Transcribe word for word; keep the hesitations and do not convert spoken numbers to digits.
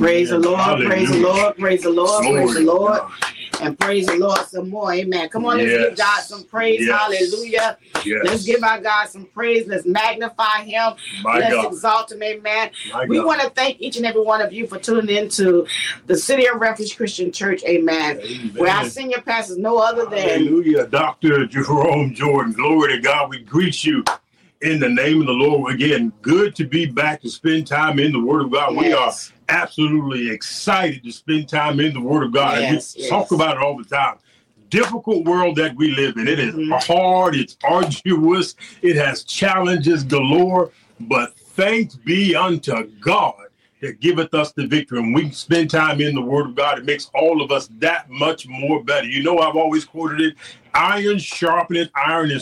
Praise the Lord, Hallelujah. praise the Lord, praise the Lord, Glory praise the Lord, to God. and praise the Lord some more. Amen. Come on, let's Yes. give God some praise. Yes. Hallelujah. Yes. Let's give our God some praise. Let's magnify him. My Let's God. exalt him. Amen. My We God. want to thank each and every one of you for tuning in to the City of Refuge Christian Church. Amen. Amen. Where our senior pastor is no other than Hallelujah. Doctor Jerome Jordan. Glory to God. We greet you in the name of the Lord. Again, good to be back to spend time in the Word of God. Yes. We are absolutely excited to spend time in the Word of God. Yes, And we yes. talk about it all the time. Difficult world that we live in. It is Mhm. hard. It's arduous. It has challenges galore. But thanks be unto God that giveth us the victory. And we spend time in the Word of God. It makes all of us that much more better. You know, I've always quoted it, iron sharpeneth iron, and